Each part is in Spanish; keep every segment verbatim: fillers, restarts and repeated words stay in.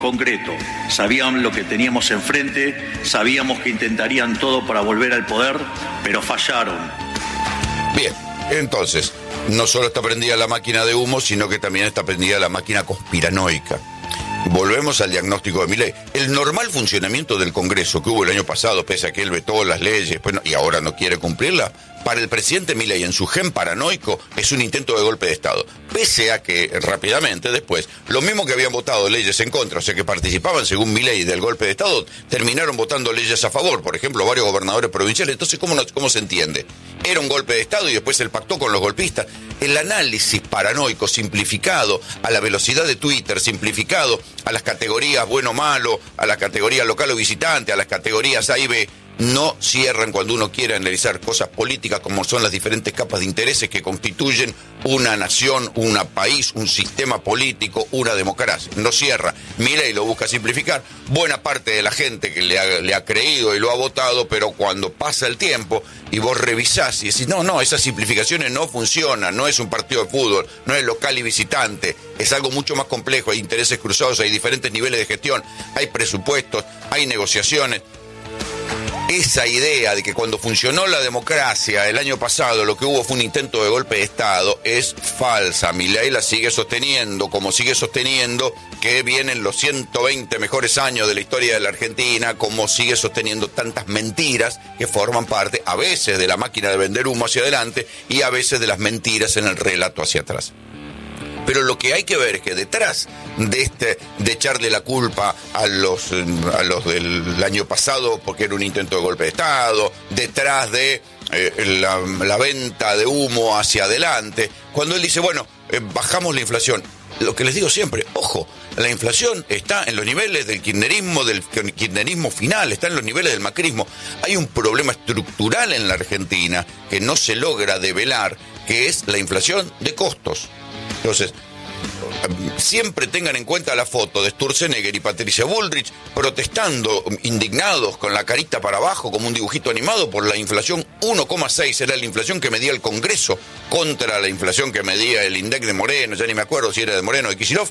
concreto. Sabían lo que teníamos enfrente, sabíamos que intentarían todo para volver al poder, pero fallaron. Bien, entonces, no solo está prendida la máquina de humo, sino que también está prendida la máquina conspiranoica. Volvemos al diagnóstico de Milei. El normal funcionamiento del Congreso que hubo el año pasado, pese a que él vetó las leyes bueno, y ahora no quiere cumplirlas, para el presidente Milei en su gen paranoico es un intento de golpe de Estado. Pese a que rápidamente después, los mismos que habían votado leyes en contra, o sea que participaban según Milei del golpe de Estado, terminaron votando leyes a favor, por ejemplo, varios gobernadores provinciales. Entonces, ¿cómo, no, cómo se entiende? Era un golpe de Estado y después él pactó con los golpistas. El análisis paranoico simplificado a la velocidad de Twitter, simplificado a las categorías bueno o malo, a la categoría local o visitante, a las categorías A y B, no cierran cuando uno quiere analizar cosas políticas como son las diferentes capas de intereses que constituyen una nación, un país, un sistema político, una democracia. No cierra. Milei lo busca simplificar. Buena parte de la gente que le ha, le ha creído y lo ha votado, pero cuando pasa el tiempo y vos revisás y decís, no, no, esas simplificaciones no funcionan, no es un partido de fútbol, no es local y visitante, es algo mucho más complejo, hay intereses cruzados, hay diferentes niveles de gestión, hay presupuestos, hay negociaciones. Esa idea de que cuando funcionó la democracia el año pasado lo que hubo fue un intento de golpe de Estado es falsa. Milei la sigue sosteniendo, como sigue sosteniendo que vienen los ciento veinte mejores años de la historia de la Argentina, como sigue sosteniendo tantas mentiras que forman parte a veces de la máquina de vender humo hacia adelante y a veces de las mentiras en el relato hacia atrás. Pero lo que hay que ver es que detrás de este de echarle la culpa a los a los del año pasado porque era un intento de golpe de Estado, detrás de eh, la, la venta de humo hacia adelante, cuando él dice, bueno, eh, bajamos la inflación. Lo que les digo siempre, ojo, la inflación está en los niveles del kirchnerismo, del kirchnerismo final, está en los niveles del macrismo. Hay un problema estructural en la Argentina que no se logra develar, que es la inflación de costos. Entonces, siempre tengan en cuenta la foto de Sturzenegger y Patricia Bullrich protestando, indignados, con la carita para abajo, como un dibujito animado, por la inflación uno coma seis, era la inflación que medía el Congreso, contra la inflación que medía el INDEC de Moreno, ya ni me acuerdo si era de Moreno o de Kicillof.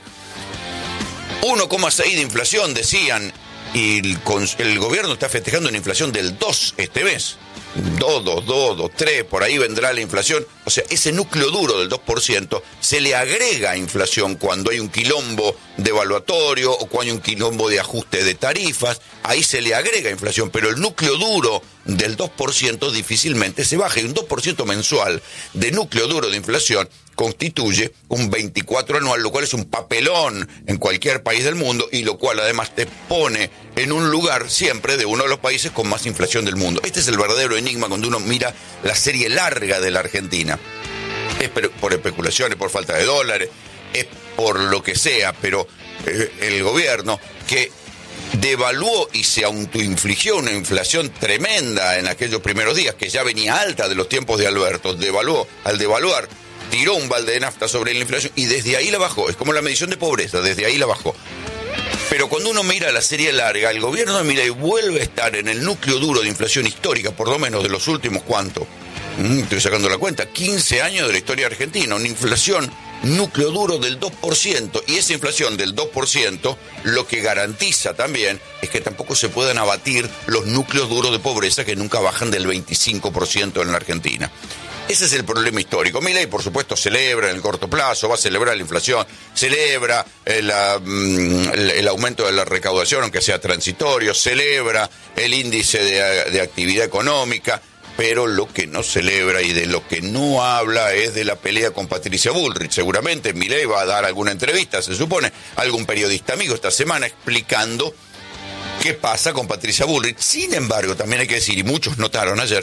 uno coma seis de inflación, decían, y el, el gobierno está festejando una inflación del dos este mes. dos, dos, dos, dos, tres, por ahí vendrá la inflación. O sea, ese núcleo duro del dos por ciento se le agrega inflación cuando hay un quilombo devaluatorio o cuando hay un quilombo de ajuste de tarifas, ahí se le agrega inflación, pero el núcleo duro del dos por ciento difícilmente se baja, y un dos por ciento mensual de núcleo duro de inflación constituye un veinticuatro anual, lo cual es un papelón en cualquier país del mundo y lo cual además te pone en un lugar siempre de uno de los países con más inflación del mundo. Este es el verdadero enigma cuando uno mira la serie larga de la Argentina. Es por especulaciones, por falta de dólares, es por lo que sea, pero eh, el gobierno que devaluó y se autoinfligió una inflación tremenda en aquellos primeros días, que ya venía alta de los tiempos de Alberto, devaluó, al devaluar, tiró un balde de nafta sobre la inflación y desde ahí la bajó. Es como la medición de pobreza, desde ahí la bajó. Pero cuando uno mira la serie larga, el gobierno de Milei vuelve a estar en el núcleo duro de inflación histórica, por lo menos de los últimos, ¿cuánto? Mm, estoy sacando la cuenta, quince años de la historia argentina, una inflación núcleo duro del dos por ciento, y esa inflación del dos por ciento lo que garantiza también es que tampoco se puedan abatir los núcleos duros de pobreza que nunca bajan del veinticinco por ciento en la Argentina. Ese es el problema histórico. Milei, por supuesto, celebra en el corto plazo, va a celebrar la inflación, celebra el, el, el aumento de la recaudación, aunque sea transitorio, celebra el índice de, de actividad económica, pero lo que no celebra y de lo que no habla es de la pelea con Patricia Bullrich. Seguramente Milei va a dar alguna entrevista, se supone, a algún periodista amigo esta semana explicando qué pasa con Patricia Bullrich. Sin embargo, también hay que decir, y muchos notaron ayer,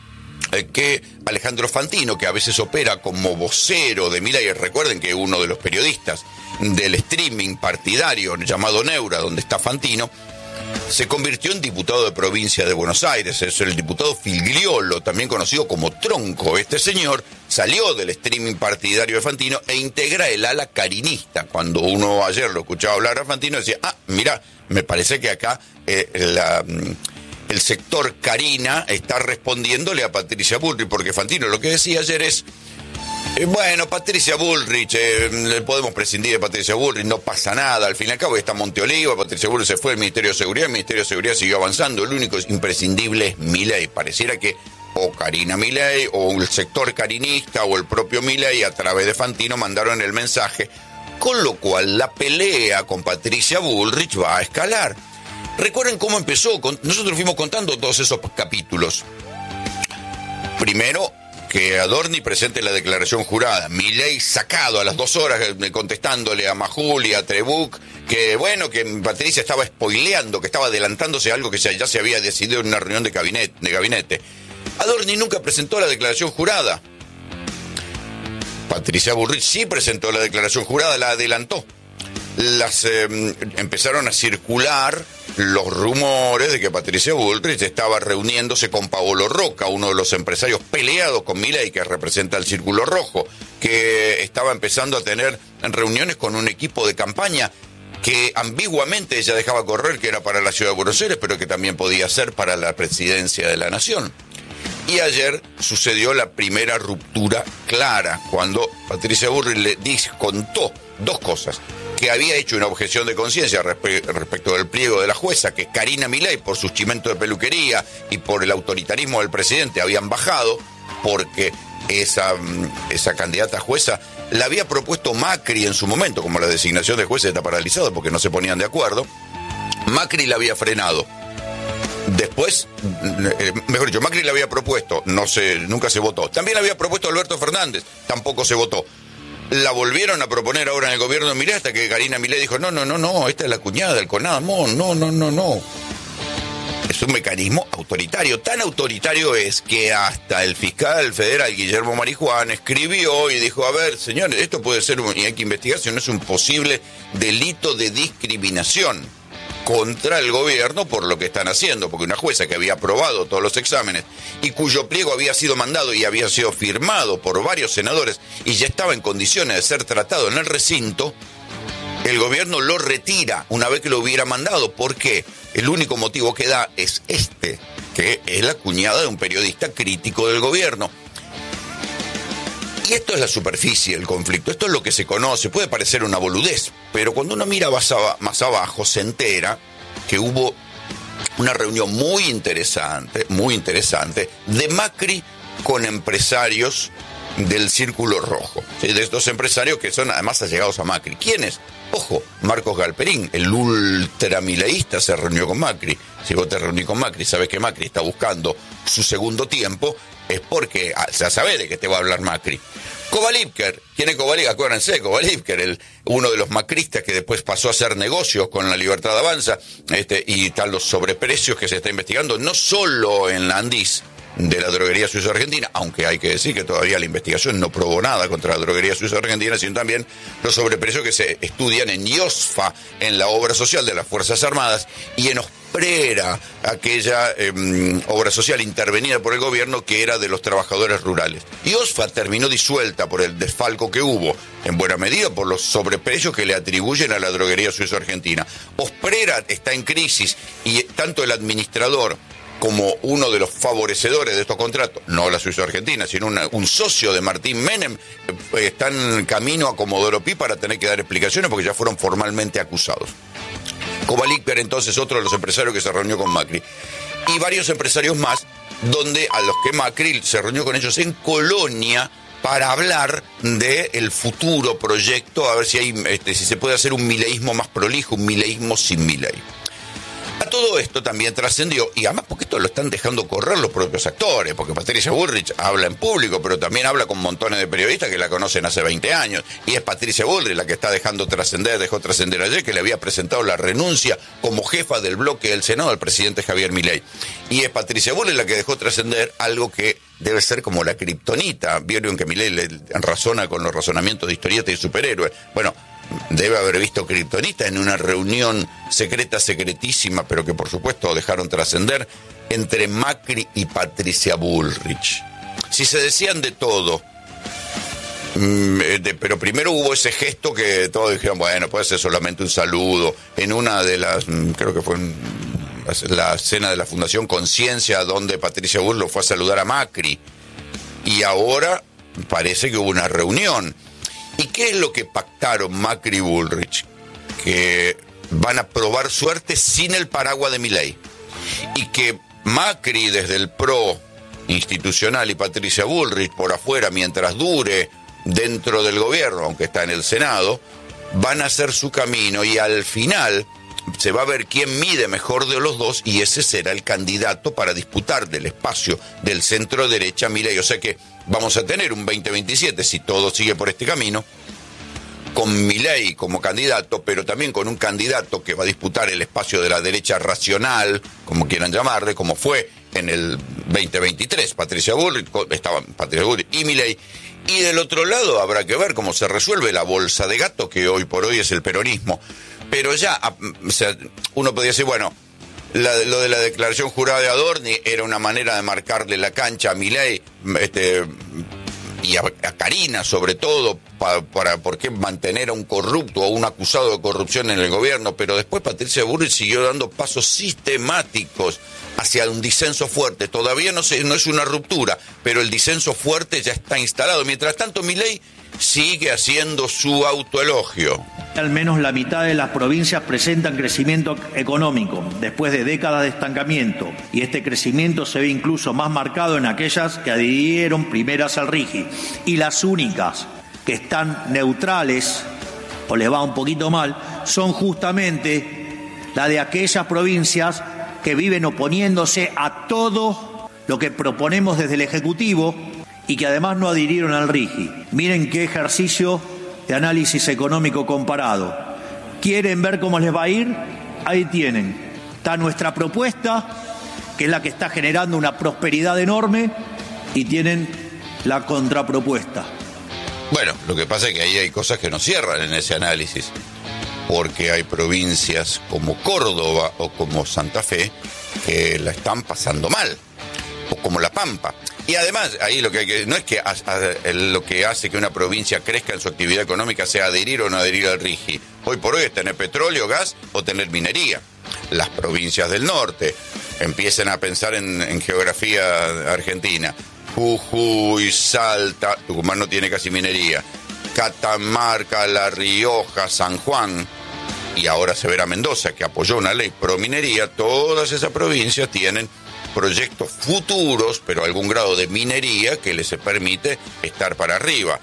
que Alejandro Fantino, que a veces opera como vocero de Milei, recuerden que uno de los periodistas del streaming partidario llamado Neura, donde está Fantino, se convirtió en diputado de provincia de Buenos Aires. Es el diputado Figliolo, también conocido como Tronco. Este señor salió del streaming partidario de Fantino e integra el ala carinista. Cuando uno ayer lo escuchaba hablar a Fantino, decía, ah, mira, me parece que acá eh, la... el sector Carina está respondiéndole a Patricia Bullrich, porque Fantino lo que decía ayer es, Eh, bueno, Patricia Bullrich, eh, podemos prescindir de Patricia Bullrich, no pasa nada. Al fin y al cabo está Monteoliva, Patricia Bullrich se fue al Ministerio de Seguridad, el Ministerio de Seguridad siguió avanzando. El único imprescindible es Milei. Pareciera que o Karina Milei, o el sector carinista, o el propio Milei, a través de Fantino, mandaron el mensaje, con lo cual la pelea con Patricia Bullrich va a escalar. Recuerden cómo empezó. Nosotros fuimos contando todos esos capítulos. Primero, que Adorni presente la declaración jurada. Milei sacado a las dos horas contestándole a Majul y a Trebuch que, bueno, que Patricia estaba spoileando, que estaba adelantándose a algo que ya se había decidido en una reunión de gabinete. De gabinete. Adorni nunca presentó la declaración jurada. Patricia Bullrich sí presentó la declaración jurada, la adelantó. Las eh, empezaron a circular los rumores de que Patricia Bullrich estaba reuniéndose con Paolo Rocca, uno de los empresarios peleados con Milei, que representa el Círculo Rojo, que estaba empezando a tener reuniones con un equipo de campaña que ambiguamente ella dejaba correr que era para la ciudad de Buenos Aires, pero que también podía ser para la presidencia de la Nación. Y ayer sucedió la primera ruptura clara, cuando Patricia Bullrich le contó dos cosas: que había hecho una objeción de conciencia respe- respecto del pliego de la jueza, que Karina Milei, por sus chimentos de peluquería y por el autoritarismo del presidente, habían bajado, porque esa, esa candidata jueza la había propuesto Macri en su momento, como la designación de jueces está paralizada porque no se ponían de acuerdo. Macri la había frenado. Después, eh, mejor dicho, Macri la había propuesto, no se, nunca se votó. También la había propuesto Alberto Fernández, tampoco se votó. La volvieron a proponer ahora en el gobierno de Milei, hasta que Karina Milei dijo, no, no, no, no, esta es la cuñada, el CONAMO, no, no, no, no. Es un mecanismo autoritario. Tan autoritario es que hasta el fiscal federal Guillermo Marijuán escribió y dijo, a ver, señores, esto puede ser, un, y hay que investigar si no es un posible delito de discriminación contra el gobierno por lo que están haciendo, porque una jueza que había aprobado todos los exámenes y cuyo pliego había sido mandado y había sido firmado por varios senadores y ya estaba en condiciones de ser tratado en el recinto, el gobierno lo retira una vez que lo hubiera mandado. ¿Por qué? El único motivo que da es este, que es la cuñada de un periodista crítico del gobierno. Y esto es la superficie del conflicto, esto es lo que se conoce, puede parecer una boludez, pero cuando uno mira más, ab- más abajo se entera que hubo una reunión muy interesante, muy interesante, de Macri con empresarios del Círculo Rojo, ¿sí? De estos empresarios que son además allegados a Macri. ¿Quiénes? Ojo, Marcos Galperín, el ultramileísta, se reunió con Macri. Si vos te reunís con Macri, sabes que Macri está buscando su segundo tiempo, es porque ya sabés de qué te va a hablar Macri. Kovalipker, ¿quién es Kovalipker? Acuérdense, Kovalipker, el, uno de los macristas que después pasó a hacer negocios con la Libertad Avanza, este, y están los sobreprecios que se está investigando, no solo en la Andis de la droguería suiza argentina, aunque hay que decir que todavía la investigación no probó nada contra la droguería suiza argentina, sino también los sobreprecios que se estudian en IOSFA, en la obra social de las Fuerzas Armadas, y en Osprera, aquella eh, obra social intervenida por el gobierno que era de los trabajadores rurales. IOSFA terminó disuelta por el desfalco que hubo, en buena medida por los sobreprecios que le atribuyen a la droguería suiza argentina. Osprera está en crisis y tanto el administrador como uno de los favorecedores de estos contratos, no la Suiza Argentina, sino una, un socio de Martín Menem, eh, está en camino a Comodoro Pi para tener que dar explicaciones porque ya fueron formalmente acusados. Kovalipker, entonces, otro de los empresarios que se reunió con Macri. Y varios empresarios más, donde a los que Macri se reunió con ellos en Colonia para hablar del futuro proyecto, a ver si, hay, este, si se puede hacer un mileísmo más prolijo, un mileísmo sin Milei. A todo esto también trascendió, y además porque esto lo están dejando correr los propios actores, porque Patricia Bullrich habla en público, pero también habla con montones de periodistas que la conocen hace veinte años, y es Patricia Bullrich la que está dejando trascender, dejó trascender ayer que le había presentado la renuncia como jefa del bloque del Senado al presidente Javier Milei. Y es Patricia Bullrich la que dejó trascender algo que debe ser como la kriptonita. Vieron que Milei le razona con los razonamientos de historieta y superhéroe. Bueno, debe haber visto kriptonita en una reunión secreta, secretísima, pero que por supuesto dejaron trascender, entre Macri y Patricia Bullrich. Si se decían de todo, de, pero primero hubo ese gesto que todos dijeron, bueno, puede ser solamente un saludo, en una de las, creo que fue en la cena de la Fundación Conciencia, donde Patricia Bullrich fue a saludar a Macri, y ahora parece que hubo una reunión. ¿Y qué es lo que pactaron Macri y Bullrich? Que van a probar suerte sin el paraguas de Milei. Y que Macri desde el PRO institucional y Patricia Bullrich por afuera, mientras dure dentro del gobierno, aunque está en el Senado, van a hacer su camino y al final se va a ver quién mide mejor de los dos y ese será el candidato para disputar del espacio del centro derecha Milei. O sea que vamos a tener un veinte veintisiete, si todo sigue por este camino, con Milei como candidato, pero también con un candidato que va a disputar el espacio de la derecha racional, como quieran llamarle, como fue en el veinte veintitrés, Patricia Bullrich, estaba Patricia Bullrich y Milei. Y del otro lado habrá que ver cómo se resuelve la bolsa de gato, que hoy por hoy es el peronismo. Pero ya, o sea, uno podría decir, bueno, la, lo de la declaración jurada de Adorni era una manera de marcarle la cancha a Milei, este, y a, a Karina sobre todo, pa, para por qué mantener a un corrupto o un acusado de corrupción en el gobierno, pero después Patricia Bullrich siguió dando pasos sistemáticos hacia un disenso fuerte. Todavía no, se, no es una ruptura, pero el disenso fuerte ya está instalado. Mientras tanto, Milei sigue haciendo su autoelogio. Al menos la mitad de las provincias presentan crecimiento económico después de décadas de estancamiento, y este crecimiento se ve incluso más marcado en aquellas que adhirieron primeras al RIGI, y las únicas que están neutrales o les va un poquito mal son justamente la de aquellas provincias que viven oponiéndose a todo lo que proponemos desde el Ejecutivo y que además no adhirieron al RIGI. Miren qué ejercicio de análisis económico comparado. ¿Quieren ver cómo les va a ir? Ahí tienen. Está nuestra propuesta, que es la que está generando una prosperidad enorme, y tienen la contrapropuesta. Bueno, lo que pasa es que ahí hay cosas que no cierran en ese análisis, porque hay provincias como Córdoba o como Santa Fe que la están pasando mal, o como La Pampa. Y además, ahí lo que hay que, no es que a, a, lo que hace que una provincia crezca en su actividad económica sea adherir o no adherir al RIGI. Hoy por hoy es tener petróleo, gas o tener minería. Las provincias del norte empiecen a pensar en, en geografía argentina. Jujuy, Salta, Tucumán no tiene casi minería. Catamarca, La Rioja, San Juan, y ahora se verá Mendoza, que apoyó una ley pro minería. Todas esas provincias tienen proyectos futuros, pero algún grado de minería que les permite estar para arriba.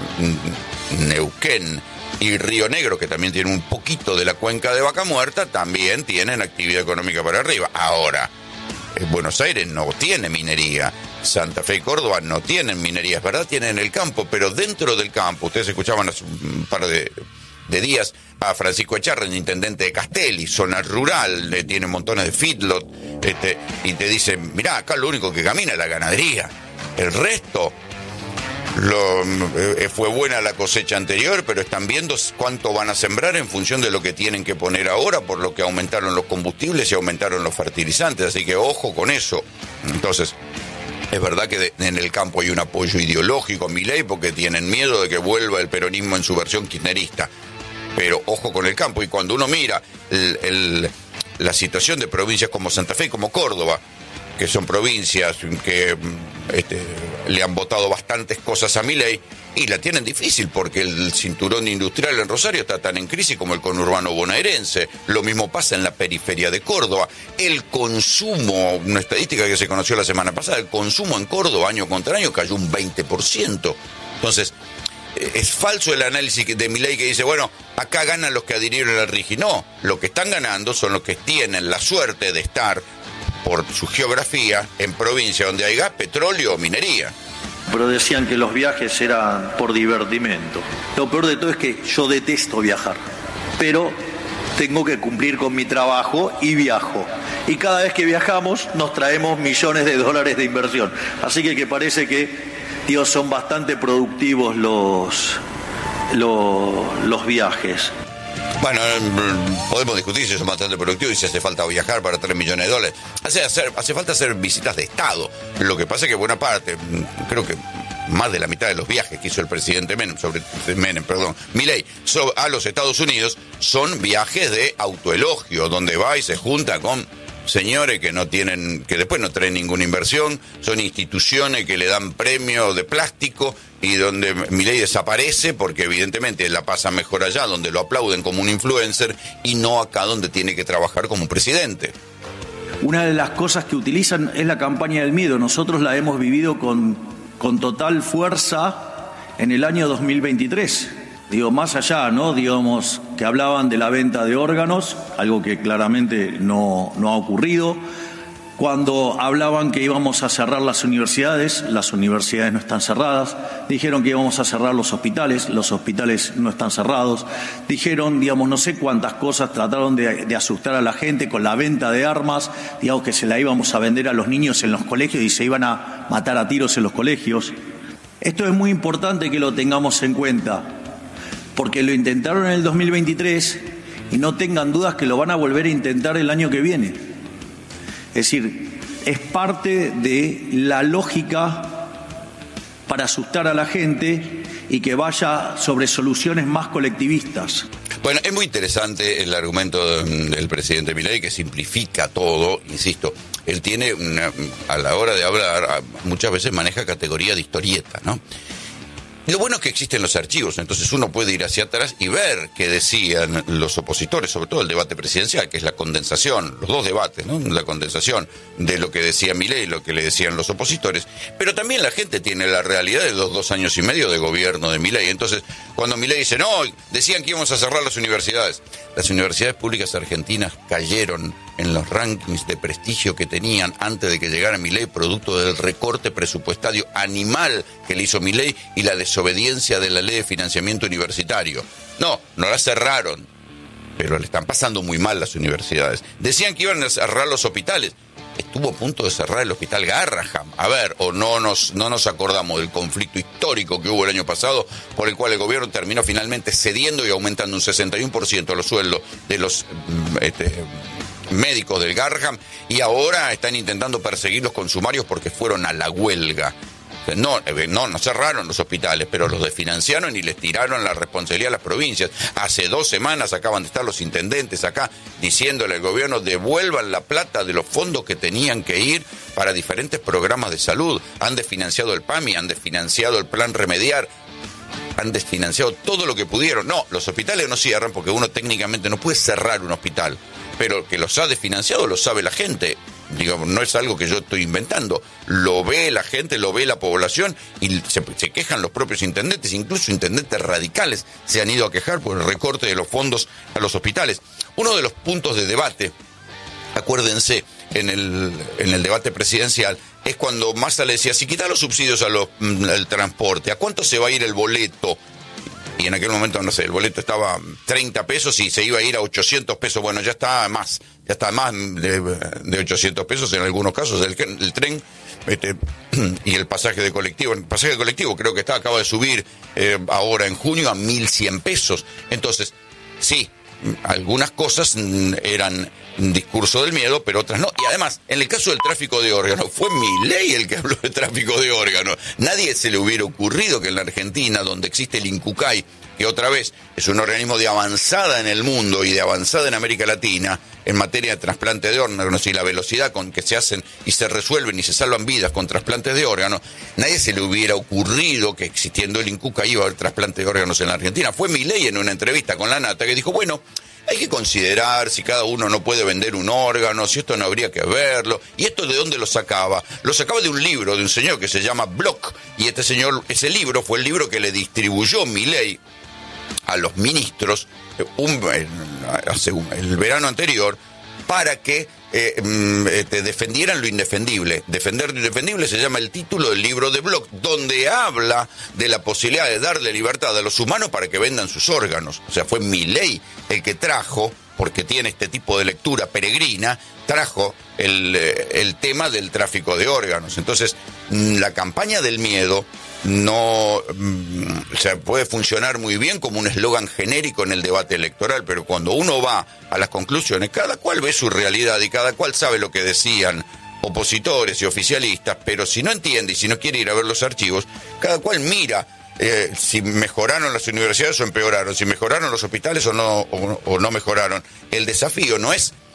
Neuquén y Río Negro, que también tienen un poquito de la cuenca de Vaca Muerta, también tienen actividad económica para arriba. Ahora, Buenos Aires no tiene minería, Santa Fe y Córdoba no tienen minería, es verdad, tienen el campo, pero dentro del campo, ustedes escuchaban hace un par de, de días a Francisco Echarren, intendente de Castelli, zona rural, le tiene montones de feedlot, este, y te dice, mirá, acá lo único que camina es la ganadería, el resto, lo, eh, fue buena la cosecha anterior, pero están viendo cuánto van a sembrar en función de lo que tienen que poner ahora, por lo que aumentaron los combustibles y aumentaron los fertilizantes, así que ojo con eso. Entonces, es verdad que de, en el campo hay un apoyo ideológico a Milei porque tienen miedo de que vuelva el peronismo en su versión kirchnerista. Pero ojo con el campo, y cuando uno mira el, el, la situación de provincias como Santa Fe y como Córdoba, que son provincias que este, le han votado bastantes cosas a Milei, y la tienen difícil porque el cinturón industrial en Rosario está tan en crisis como el conurbano bonaerense. Lo mismo pasa en la periferia de Córdoba. El consumo, una estadística que se conoció la semana pasada, el consumo en Córdoba año contra año cayó un veinte por ciento. Entonces, es falso el análisis de Milei que dice, bueno, acá ganan los que adhirieron al RIGI. No, lo que están ganando son los que tienen la suerte de estar, por su geografía, en provincia donde hay gas, petróleo o minería. Pero decían que los viajes eran por divertimento. Lo peor de todo es que yo detesto viajar, pero tengo que cumplir con mi trabajo y viajo. Y cada vez que viajamos nos traemos millones de dólares de inversión. Así que, que parece que, Dios, son bastante productivos los, los, los viajes. Bueno, podemos discutir si son bastante productivos y si hace falta viajar para tres millones de dólares. Hace, hacer, hace falta hacer visitas de Estado. Lo que pasa es que buena parte, creo que más de la mitad de los viajes que hizo el presidente Menem, sobre Menem, perdón, Milei, a los Estados Unidos, son viajes de autoelogio, donde va y se junta con señores que no tienen, que después no traen ninguna inversión, son instituciones que le dan premio de plástico y donde Milei desaparece porque evidentemente la pasa mejor allá, donde lo aplauden como un influencer y no acá donde tiene que trabajar como un presidente. Una de las cosas que utilizan es la campaña del miedo. Nosotros la hemos vivido con, con total fuerza en el año dos mil veintitrés. Digo, más allá, ¿no? Digamos, que hablaban de la venta de órganos, algo que claramente no, no ha ocurrido. Cuando hablaban que íbamos a cerrar las universidades, las universidades no están cerradas. Dijeron que íbamos a cerrar los hospitales, los hospitales no están cerrados. Dijeron, digamos, no sé cuántas cosas, trataron de, de asustar a la gente con la venta de armas, digamos que se la íbamos a vender a los niños en los colegios y se iban a matar a tiros en los colegios. Esto es muy importante que lo tengamos en cuenta, porque lo intentaron en el dos mil veintitrés y no tengan dudas que lo van a volver a intentar el año que viene. Es decir, es parte de la lógica para asustar a la gente y que vaya sobre soluciones más colectivistas. Bueno, es muy interesante el argumento del presidente Milei, que simplifica todo, insisto. Él tiene, una, a la hora de hablar, muchas veces maneja categoría de historieta, ¿no? Lo bueno es que existen los archivos, entonces uno puede ir hacia atrás y ver qué decían los opositores, sobre todo el debate presidencial, que es la condensación, los dos debates, ¿no? La condensación de lo que decía Milei y lo que le decían los opositores, pero también la gente tiene la realidad de los dos años y medio de gobierno de Milei. Entonces, cuando Milei dice, no, decían que íbamos a cerrar las universidades, las universidades públicas argentinas cayeron en los rankings de prestigio que tenían antes de que llegara Milei, producto del recorte presupuestario animal que le hizo Milei y la desobediencia de la ley de financiamiento universitario. No, no la cerraron, pero le están pasando muy mal las universidades. Decían que iban a cerrar los hospitales. Estuvo a punto de cerrar el hospital Garrahan. A ver, o no nos, no nos acordamos del conflicto histórico que hubo el año pasado, por el cual el gobierno terminó finalmente cediendo y aumentando un sesenta y uno por ciento los sueldos de los este, médicos del Garrahan, y ahora están intentando perseguirlos con sumarios porque fueron a la huelga. No, no, no cerraron los hospitales, pero los desfinanciaron y les tiraron la responsabilidad a las provincias. Hace dos semanas acaban de estar los intendentes acá diciéndole al gobierno devuelvan la plata de los fondos que tenían que ir para diferentes programas de salud. Han desfinanciado el PAMI, han desfinanciado el Plan Remediar, han desfinanciado todo lo que pudieron. No, los hospitales no cierran porque uno técnicamente no puede cerrar un hospital, pero que los ha desfinanciado lo sabe la gente. Digo, no es algo que yo estoy inventando, lo ve la gente, lo ve la población y se, se quejan los propios intendentes, incluso intendentes radicales se han ido a quejar por el recorte de los fondos a los hospitales. Uno de los puntos de debate, acuérdense, en el, en el debate presidencial, es cuando Massa le decía, si quita los subsidios a los, al transporte, ¿a cuánto se va a ir el boleto? Y en aquel momento, no sé, el boleto estaba treinta pesos y se iba a ir a ochocientos pesos. Bueno, ya está más, ya está más de, de ochocientos pesos en algunos casos el, el tren este, y el pasaje de colectivo. El pasaje de colectivo creo que está, acaba de subir eh, ahora en junio a mil cien pesos. Entonces, sí, algunas cosas eran un discurso del miedo, pero otras no. Y además, en el caso del tráfico de órganos, fue Milei el que habló de tráfico de órganos. Nadie se le hubiera ocurrido que en la Argentina, donde existe el INCUCAI, que otra vez es un organismo de avanzada en el mundo y de avanzada en América Latina, en materia de trasplante de órganos y la velocidad con que se hacen y se resuelven y se salvan vidas con trasplantes de órganos, nadie se le hubiera ocurrido que existiendo el INCUCAI iba a haber trasplante de órganos en la Argentina. Fue Milei en una entrevista con La Nata que dijo, bueno, hay que considerar si cada uno no puede vender un órgano, si esto no habría que verlo. ¿Y esto de dónde lo sacaba? Lo sacaba de un libro de un señor que se llama Bloch. Y este señor, ese libro fue el libro que le distribuyó Milei a los ministros un, el, el verano anterior para que eh, te defendieran lo indefendible. Defender lo indefendible se llama el título del libro de Bloch, donde habla de la posibilidad de darle libertad a los humanos para que vendan sus órganos. O sea, fue Milei el que trajo, porque tiene este tipo de lectura peregrina, trajo el, el tema del tráfico de órganos. Entonces, la campaña del miedo no, o sea, puede funcionar muy bien como un eslogan genérico en el debate electoral, pero cuando uno va a las conclusiones, cada cual ve su realidad y cada cual sabe lo que decían opositores y oficialistas, pero si no entiende y si no quiere ir a ver los archivos, cada cual mira eh, si mejoraron las universidades o empeoraron, si mejoraron los hospitales o no, o, o no mejoraron. El desafío no es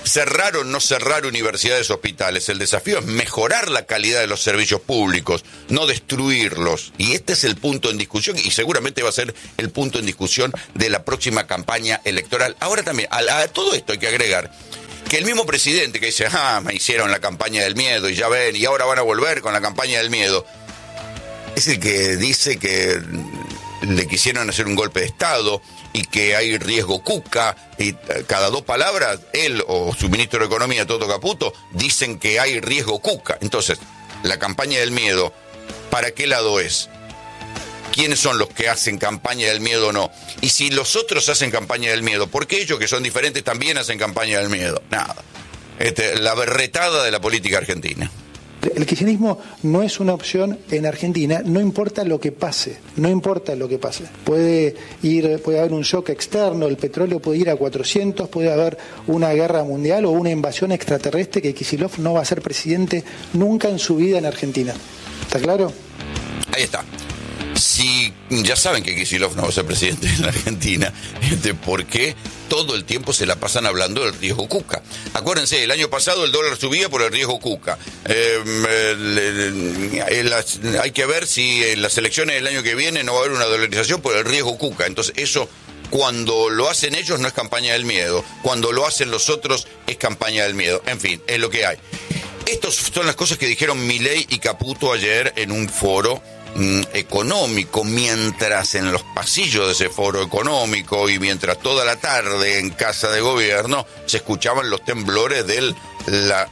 cerrar o no cerrar universidades, hospitales. El desafío es mejorar la calidad de los servicios públicos, no destruirlos. Y este es el punto en discusión y seguramente va a ser el punto en discusión de la próxima campaña electoral. Ahora también, a, a todo esto hay que agregar que el mismo presidente que dice, ah, me hicieron la campaña del miedo y ya ven, y ahora van a volver con la campaña del miedo, es el que dice que le quisieron hacer un golpe de Estado y que hay riesgo Cuca, y cada dos palabras, él o su ministro de Economía, Toto Caputo, dicen que hay riesgo Cuca. Entonces, la campaña del miedo, ¿para qué lado es? ¿Quiénes son los que hacen campaña del miedo o no? Y si los otros hacen campaña del miedo, ¿por qué ellos que son diferentes también hacen campaña del miedo? Nada. Este, la berretada de la política argentina. El kirchnerismo no es una opción en Argentina, no importa lo que pase, no importa lo que pase. Puede ir, puede haber un shock externo, el petróleo puede ir a cuatrocientos, puede haber una guerra mundial o una invasión extraterrestre, que Kicillof no va a ser presidente nunca en su vida en Argentina. ¿Está claro? Ahí está. Si ya saben que Kicillof no va a ser presidente en la Argentina, ¿por qué todo el tiempo se la pasan hablando del riesgo Cuca? Acuérdense, el año pasado el dólar subía por el riesgo Cuca. Eh, eh, eh, hay que ver si en las elecciones del año que viene no va a haber una dolarización por el riesgo Cuca. Entonces eso, cuando lo hacen ellos, no es campaña del miedo. Cuando lo hacen los otros, es campaña del miedo. En fin, es lo que hay. Estas son las cosas que dijeron Milei y Caputo ayer en un foro económico, mientras en los pasillos de ese foro económico y mientras toda la tarde en Casa de Gobierno se escuchaban los temblores de la,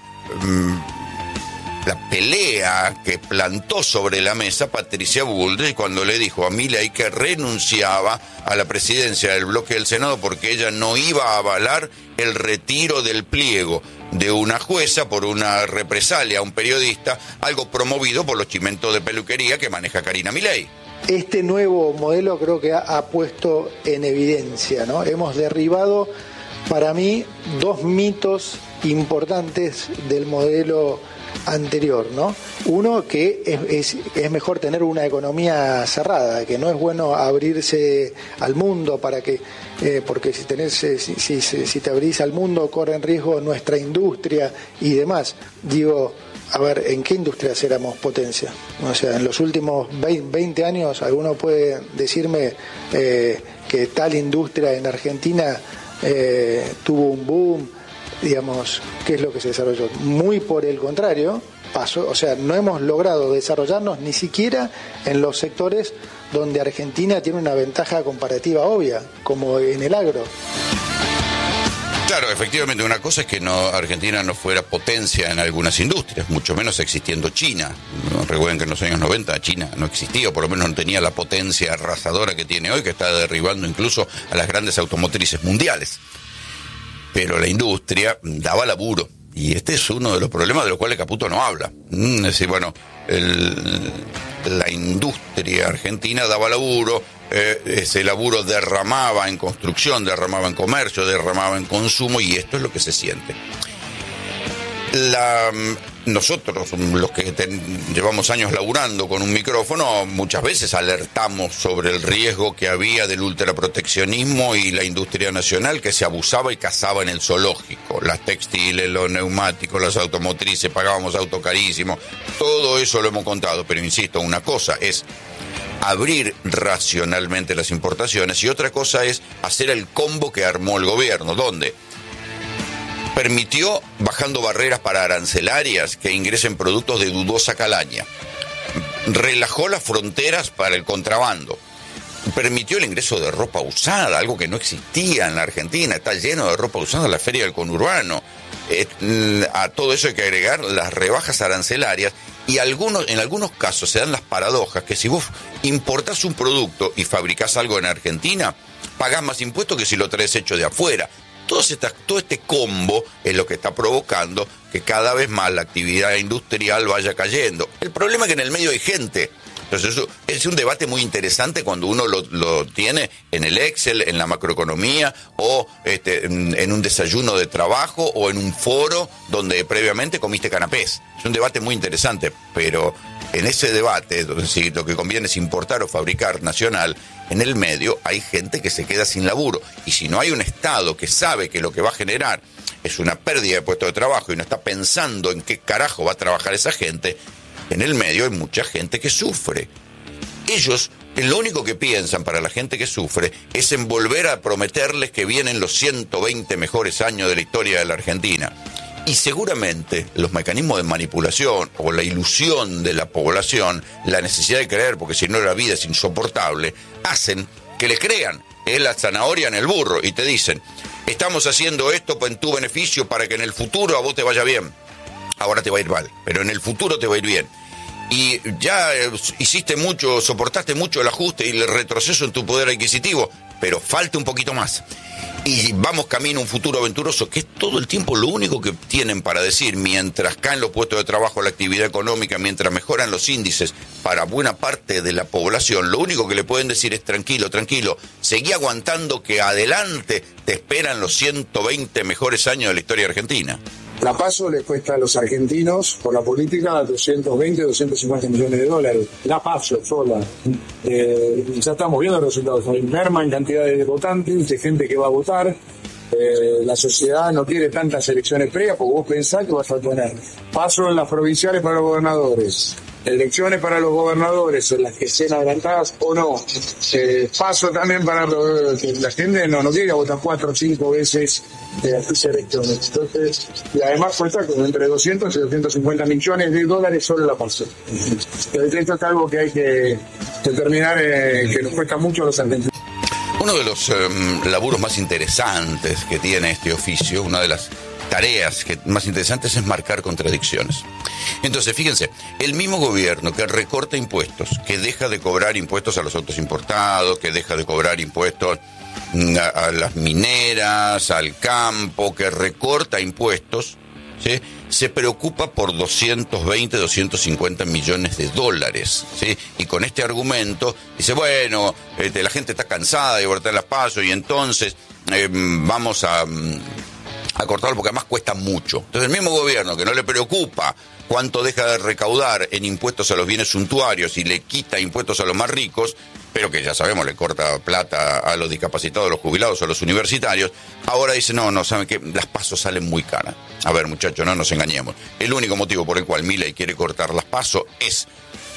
la pelea que plantó sobre la mesa Patricia Bullrich cuando le dijo a Milei que renunciaba a la presidencia del bloque del Senado porque ella no iba a avalar el retiro del pliego de una jueza por una represalia a un periodista, algo promovido por los chimentos de peluquería que maneja Karina Milei. Este nuevo modelo creo que ha, ha puesto en evidencia, ¿no? Hemos derribado, para mí, dos mitos importantes del modelo anterior, ¿no? Uno, que es, es, es mejor tener una economía cerrada, que no es bueno abrirse al mundo para que eh, porque si tenés si, si, si te abrís al mundo corre en riesgo nuestra industria y demás. Digo, a ver, ¿en qué industrias éramos potencia? O sea, en los últimos veinte años, alguno puede decirme eh, que tal industria en Argentina eh, tuvo un boom. Digamos, ¿qué es lo que se desarrolló? Muy por el contrario, pasó, o sea, no hemos logrado desarrollarnos ni siquiera en los sectores donde Argentina tiene una ventaja comparativa obvia, como en el agro. Claro, efectivamente, una cosa es que no, Argentina no fuera potencia en algunas industrias, mucho menos existiendo China. Recuerden que en los años noventa China no existía, o por lo menos no tenía la potencia arrasadora que tiene hoy, que está derribando incluso a las grandes automotrices mundiales. Pero la industria daba laburo, y este es uno de los problemas de los cuales Caputo no habla. Es decir, bueno, el, la industria argentina daba laburo, eh, ese laburo derramaba en construcción, derramaba en comercio, derramaba en consumo, y esto es lo que se siente. La, nosotros, los que ten, llevamos años laburando con un micrófono, muchas veces alertamos sobre el riesgo que había del ultraproteccionismo y la industria nacional que se abusaba y cazaba en el zoológico. Las textiles, los neumáticos, las automotrices, pagábamos auto carísimo. Todo eso lo hemos contado, pero insisto, una cosa es abrir racionalmente las importaciones y otra cosa es hacer el combo que armó el gobierno, donde permitió, bajando barreras para arancelarias, que ingresen productos de dudosa calaña. Relajó las fronteras para el contrabando. Permitió el ingreso de ropa usada, algo que no existía en la Argentina. Está lleno de ropa usada en la Feria del Conurbano. Eh, a todo eso hay que agregar las rebajas arancelarias. Y algunos, en algunos casos se dan las paradojas que si vos importás un producto y fabricás algo en Argentina, pagás más impuestos que si lo traes hecho de afuera. Todo, esta, todo este combo es lo que está provocando que cada vez más la actividad industrial vaya cayendo. El problema es que en el medio hay gente. Entonces eso es un debate muy interesante cuando uno lo, lo tiene en el Excel, en la macroeconomía, o este, en, en un desayuno de trabajo, o en un foro donde previamente comiste canapés. Es un debate muy interesante, pero en ese debate, donde si lo que conviene es importar o fabricar nacional, en el medio hay gente que se queda sin laburo. Y si no hay un Estado que sabe que lo que va a generar es una pérdida de puestos de trabajo y no está pensando en qué carajo va a trabajar esa gente, en el medio hay mucha gente que sufre. Ellos, lo único que piensan para la gente que sufre es en volver a prometerles que vienen los ciento veinte mejores años de la historia de la Argentina. Y seguramente los mecanismos de manipulación o la ilusión de la población, la necesidad de creer, porque si no la vida es insoportable, hacen que le crean. Es la zanahoria en el burro y te dicen, estamos haciendo esto en tu beneficio para que en el futuro a vos te vaya bien. Ahora te va a ir mal, pero en el futuro te va a ir bien. Y ya eh, hiciste mucho, soportaste mucho el ajuste y el retroceso en tu poder adquisitivo, pero falta un poquito más. Y vamos camino a un futuro aventuroso, que es todo el tiempo lo único que tienen para decir, mientras caen los puestos de trabajo, la actividad económica, mientras mejoran los índices para buena parte de la población, lo único que le pueden decir es tranquilo, tranquilo, seguí aguantando que adelante te esperan los ciento veinte mejores años de la historia argentina. La PASO le cuesta a los argentinos, por la política, doscientos veinte, doscientos cincuenta millones de dólares. La PASO sola. Eh, ya estamos viendo los resultados. Hay merma en cantidad de votantes, de gente que va a votar. Eh, la sociedad no quiere tantas elecciones previas porque vos pensás que vas a tener PASO en las provinciales para los gobernadores, elecciones para los gobernadores, en las que sean adelantadas o no. Eh, paso también para los, que la gente no, no quiere votar cuatro o cinco veces de las elecciones. Entonces, y además cuesta con entre doscientos y doscientos cincuenta millones de dólares solo la paso. Esto es algo que hay que determinar, eh, que nos cuesta mucho a los argentinos. Uno de los um, laburos más interesantes que tiene este oficio, una de las tareas que más interesantes es marcar contradicciones. Entonces, fíjense, el mismo gobierno que recorta impuestos, que deja de cobrar impuestos a los autos importados, que deja de cobrar impuestos a, a las mineras, al campo, que recorta impuestos, ¿sí?, se preocupa por doscientos veinte, doscientos cincuenta millones de dólares, ¿sí? Y con este argumento dice, bueno, este, la gente está cansada de votar las pasos y entonces eh, vamos a, a cortarlo porque además cuesta mucho. Entonces el mismo gobierno que no le preocupa cuánto deja de recaudar en impuestos a los bienes suntuarios y le quita impuestos a los más ricos, pero que ya sabemos le corta plata a los discapacitados, a los jubilados, a los universitarios, ahora dice, no, no, ¿saben qué? Las pasos salen muy caras. A ver, muchachos, no nos engañemos. El único motivo por el cual Milei quiere cortar las pasos es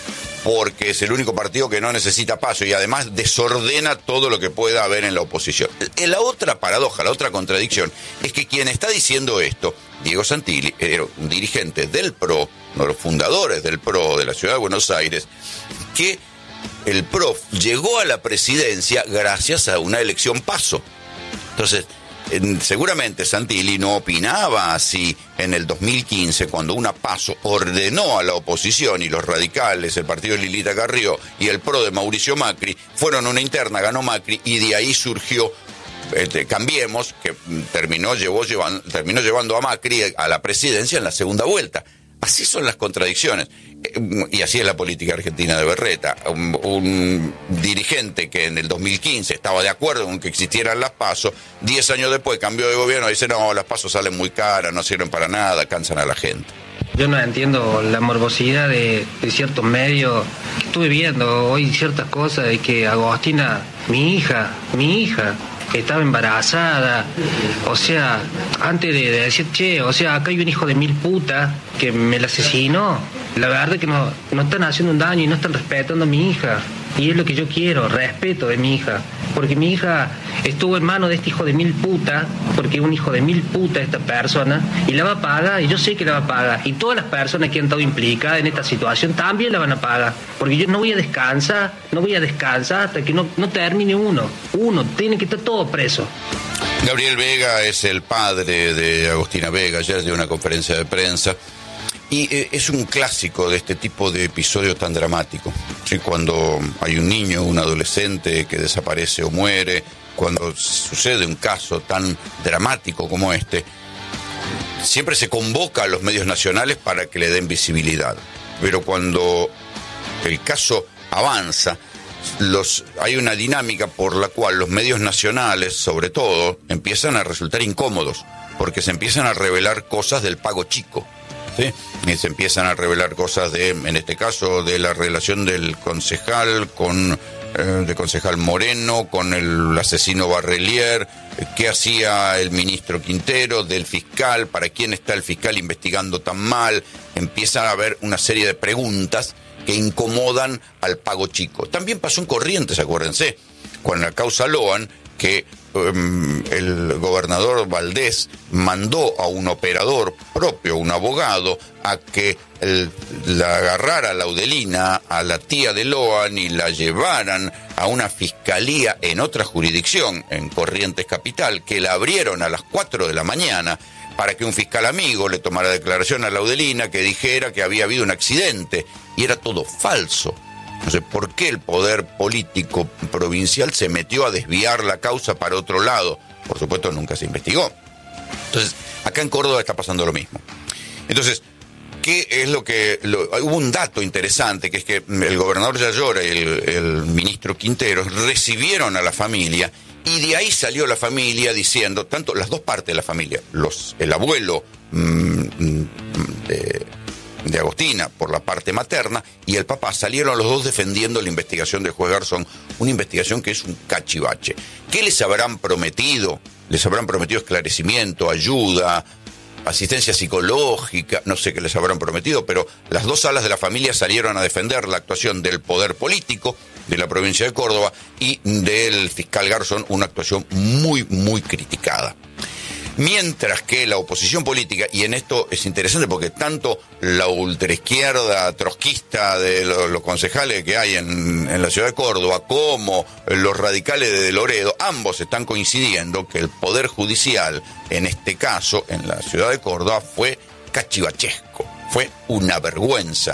porque es el único partido que no necesita paso y además desordena todo lo que pueda haber en la oposición. La otra paradoja, la otra contradicción, es que quien está diciendo esto, Diego Santilli, era un dirigente del P R O, uno de los fundadores del P R O de la Ciudad de Buenos Aires, que el P R O llegó a la presidencia gracias a una elección paso. Entonces, seguramente Santilli no opinaba así en el dos mil quince, cuando una paso ordenó a la oposición y los radicales, el partido de Lilita Carrió y el P R O de Mauricio Macri, fueron a una interna, ganó Macri y de ahí surgió este, Cambiemos, que terminó, llevó, llevan, terminó llevando a Macri a la presidencia en la segunda vuelta. Así son las contradicciones. Y así es la política argentina de Berreta. Un, un dirigente que en el dos mil quince estaba de acuerdo con que existieran las PASO, diez años después cambió de gobierno y dice, no, las PASO salen muy caras, no sirven para nada, cansan a la gente. Yo no entiendo la morbosidad de, de ciertos medios. Estuve viendo hoy ciertas cosas de que Agostina, mi hija, mi hija, estaba embarazada, o sea, antes de, de decir, che, o sea, acá hay un hijo de mil putas que me la asesinó, la verdad es que no, no están haciendo un daño y no están respetando a mi hija, y es lo que yo quiero, respeto de mi hija, porque mi hija estuvo en manos de este hijo de mil putas, porque es un hijo de mil putas esta persona, y la va a pagar, y yo sé que la va a pagar, y todas las personas que han estado implicadas en esta situación también la van a pagar, porque yo no voy a descansar, no voy a descansar hasta que no, no termine uno, uno, tiene que estar todo preso. Gabriel Vega es el padre de Agostina Vega, ayer dio una conferencia de prensa, y eh, es un clásico de este tipo de episodio tan dramático, ¿sí? Cuando hay un niño, un adolescente que desaparece o muere, cuando sucede un caso tan dramático como este, siempre se convoca a los medios nacionales para que le den visibilidad, pero cuando el caso avanza, Los, hay una dinámica por la cual los medios nacionales, sobre todo, empiezan a resultar incómodos, porque se empiezan a revelar cosas del pago chico, ¿sí? Y se empiezan a revelar cosas de, en este caso, de la relación del concejal con eh, de concejal Moreno con el asesino Barrelier, qué hacía el ministro Quintero, del fiscal, para quién está el fiscal investigando tan mal. Empiezan a haber una serie de preguntas que incomodan al Pago Chico. También pasó en Corrientes, acuérdense, con la causa Loan, que um, el gobernador Valdés mandó a un operador propio, un abogado, a que el, la agarrara Laudelina, a la tía de Loan, y la llevaran a una fiscalía en otra jurisdicción, en Corrientes Capital, que la abrieron a las cuatro de la mañana para que un fiscal amigo le tomara declaración a Laudelina, que dijera que había habido un accidente, y era todo falso. Entonces, ¿por qué el poder político provincial se metió a desviar la causa para otro lado? Por supuesto, nunca se investigó. Entonces, acá en Córdoba está pasando lo mismo. Entonces, ¿qué es lo que...? Lo, hubo un dato interesante, que es que el gobernador Yayora y el, el ministro Quinteros recibieron a la familia, y de ahí salió la familia diciendo, tanto las dos partes de la familia, los el abuelo mmm, de... de Agostina, por la parte materna, y el papá, salieron los dos defendiendo la investigación del juez Garzón, una investigación que es un cachivache. ¿Qué les habrán prometido? ¿Les habrán prometido esclarecimiento, ayuda, asistencia psicológica? No sé qué les habrán prometido, pero las dos alas de la familia salieron a defender la actuación del poder político de la provincia de Córdoba y del fiscal Garzón, una actuación muy, muy criticada. Mientras que la oposición política, y en esto es interesante porque tanto la ultraizquierda trotskista de los, los concejales que hay en, en la ciudad de Córdoba como los radicales de Loredo, ambos están coincidiendo que el Poder Judicial, en este caso, en la ciudad de Córdoba, fue cachivachesco, fue una vergüenza.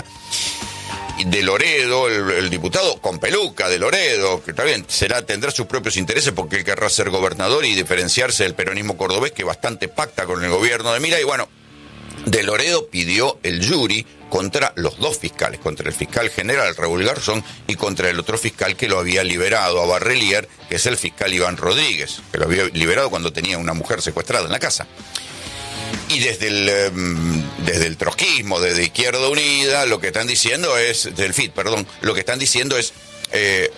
De Loredo, el, el diputado con peluca de Loredo, que también será, tendrá sus propios intereses porque él querrá ser gobernador y diferenciarse del peronismo cordobés, que bastante pacta con el gobierno de Milei. Bueno, de Loredo pidió el jury contra los dos fiscales, contra el fiscal general Raúl Garzón y contra el otro fiscal que lo había liberado a Barrelier, que es el fiscal Iván Rodríguez, que lo había liberado cuando tenía una mujer secuestrada en la casa. Y desde el, desde el trotskismo, desde Izquierda Unida, lo que están diciendo es, del F I T, perdón, lo que están diciendo es, eh,